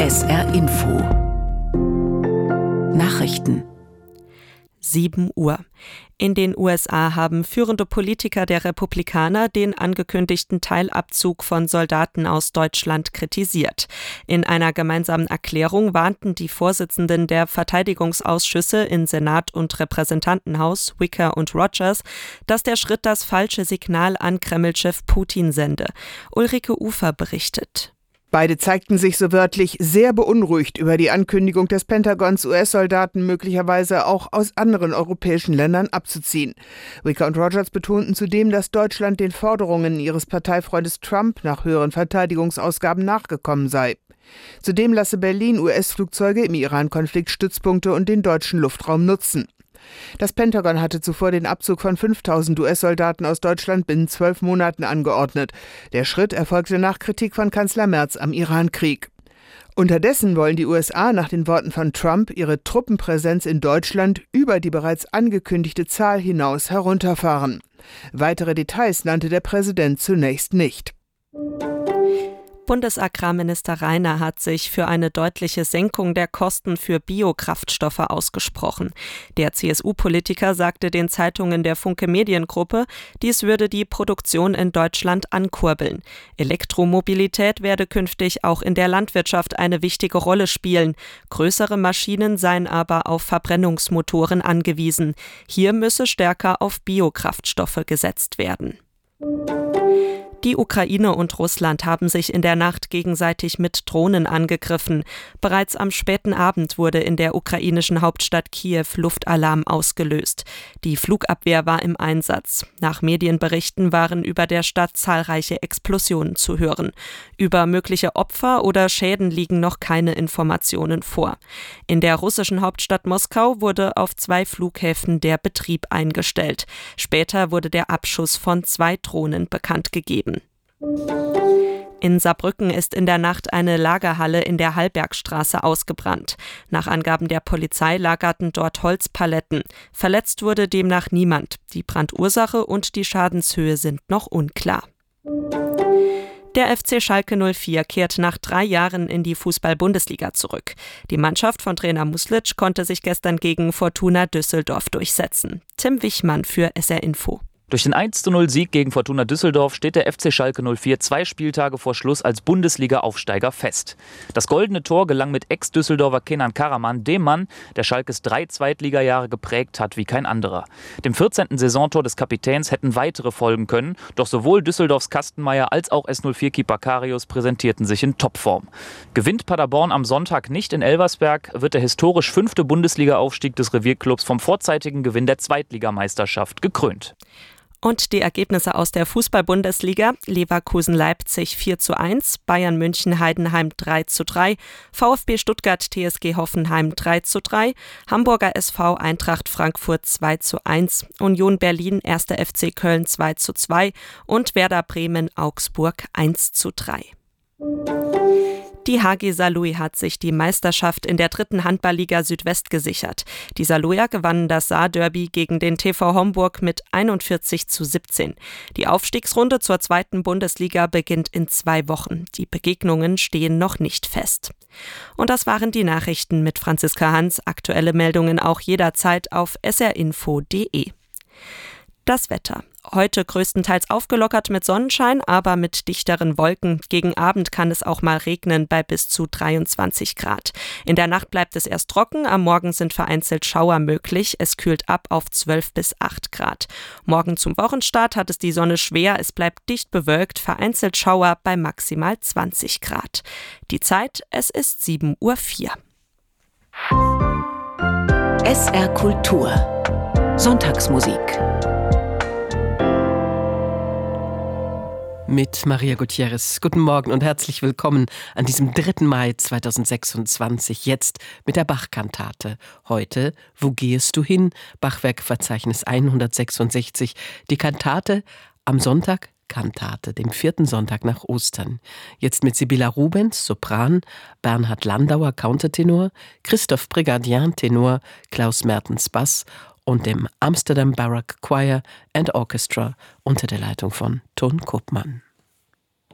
SR Info Nachrichten 7 Uhr. In den USA haben führende Politiker der Republikaner den angekündigten Teilabzug von Soldaten aus Deutschland kritisiert. In einer gemeinsamen Erklärung warnten die Vorsitzenden der Verteidigungsausschüsse in Senat und Repräsentantenhaus, Wicker und Rogers, dass der Schritt das falsche Signal an Kreml-Chef Putin sende. Ulrike Ufer berichtet. Beide zeigten sich so wörtlich sehr beunruhigt über die Ankündigung des Pentagons, US-Soldaten möglicherweise auch aus anderen europäischen Ländern abzuziehen. Wicker und Rogers betonten zudem, dass Deutschland den Forderungen ihres Parteifreundes Trump nach höheren Verteidigungsausgaben nachgekommen sei. Zudem lasse Berlin US-Flugzeuge im Iran-Konflikt Stützpunkte und den deutschen Luftraum nutzen. Das Pentagon hatte zuvor den Abzug von 5.000 US-Soldaten aus Deutschland binnen 12 Monaten angeordnet. Der Schritt erfolgte nach Kritik von Kanzler Merz am Iran-Krieg. Unterdessen wollen die USA nach den Worten von Trump ihre Truppenpräsenz in Deutschland über die bereits angekündigte Zahl hinaus herunterfahren. Weitere Details nannte der Präsident zunächst nicht. Bundesagrarminister Rainer hat sich für eine deutliche Senkung der Kosten für Biokraftstoffe ausgesprochen. Der CSU-Politiker sagte den Zeitungen der Funke Mediengruppe, dies würde die Produktion in Deutschland ankurbeln. Elektromobilität werde künftig auch in der Landwirtschaft eine wichtige Rolle spielen. Größere Maschinen seien aber auf Verbrennungsmotoren angewiesen. Hier müsse stärker auf Biokraftstoffe gesetzt werden. Die Ukraine und Russland haben sich in der Nacht gegenseitig mit Drohnen angegriffen. Bereits am späten Abend wurde in der ukrainischen Hauptstadt Kiew Luftalarm ausgelöst. Die Flugabwehr war im Einsatz. Nach Medienberichten waren über der Stadt zahlreiche Explosionen zu hören. Über mögliche Opfer oder Schäden liegen noch keine Informationen vor. In der russischen Hauptstadt Moskau wurde auf 2 Flughäfen der Betrieb eingestellt. Später wurde der Abschuss von 2 Drohnen bekannt gegeben. In Saarbrücken ist in der Nacht eine Lagerhalle in der Hallbergstraße ausgebrannt. Nach Angaben der Polizei lagerten dort Holzpaletten. Verletzt wurde demnach niemand. Die Brandursache und die Schadenshöhe sind noch unklar. Der FC Schalke 04 kehrt nach 3 Jahren in die Fußball-Bundesliga zurück. Die Mannschaft von Trainer Muslic konnte sich gestern gegen Fortuna Düsseldorf durchsetzen. Tim Wichmann für SR Info. Durch den 1:0-Sieg gegen Fortuna Düsseldorf steht der FC Schalke 04 2 Spieltage vor Schluss als Bundesliga-Aufsteiger fest. Das goldene Tor gelang mit Ex-Düsseldorfer Kenan Karaman, dem Mann, der Schalkes 3 Zweitligajahre geprägt hat wie kein anderer. Dem 14. Saisontor des Kapitäns hätten weitere folgen können, doch sowohl Düsseldorfs Kastenmeier als auch S04-Keeper Karius präsentierten sich in Topform. Gewinnt Paderborn am Sonntag nicht in Elversberg, wird der historisch 5. Bundesliga-Aufstieg des Revierclubs vom vorzeitigen Gewinn der Zweitligameisterschaft gekrönt. Und die Ergebnisse aus der Fußball-Bundesliga: Leverkusen-Leipzig 4:1, Bayern-München-Heidenheim 3:3, VfB Stuttgart-TSG Hoffenheim 3:3, Hamburger SV Eintracht Frankfurt 2:1, Union Berlin 1. FC Köln 2:2 und Werder Bremen-Augsburg 1:3. Die HG Saarlouis hat sich die Meisterschaft in der 3. Handballliga Südwest gesichert. Die Saarlouier gewannen das Saarderby gegen den TV Homburg mit 41:17. Die Aufstiegsrunde zur 2. Bundesliga beginnt in 2 Wochen. Die Begegnungen stehen noch nicht fest. Und das waren die Nachrichten mit Franziska Hans. Aktuelle Meldungen auch jederzeit auf srinfo.de. Das Wetter. Heute größtenteils aufgelockert mit Sonnenschein, aber mit dichteren Wolken. Gegen Abend kann es auch mal regnen bei bis zu 23 Grad. In der Nacht bleibt es erst trocken, am Morgen sind vereinzelt Schauer möglich. Es kühlt ab auf 12 bis 8 Grad. Morgen zum Wochenstart hat es die Sonne schwer, es bleibt dicht bewölkt, vereinzelt Schauer bei maximal 20 Grad. Die Zeit, es ist 7:04 Uhr. SR Kultur Sonntagsmusik mit Maria Gutierrez. Guten Morgen und herzlich willkommen an diesem 3. Mai 2026, jetzt mit der Bach-Kantate. Heute Wo gehst du hin? Bachwerkverzeichnis 166. Die Kantate am Sonntag, Kantate, dem 4. Sonntag nach Ostern. Jetzt mit Sibylla Rubens, Sopran, Bernhard Landauer, Countertenor, Christoph Brigadian, Tenor, Klaus Mertens, Bass und dem Amsterdam Baroque Choir and Orchestra unter der Leitung von Ton Koopman.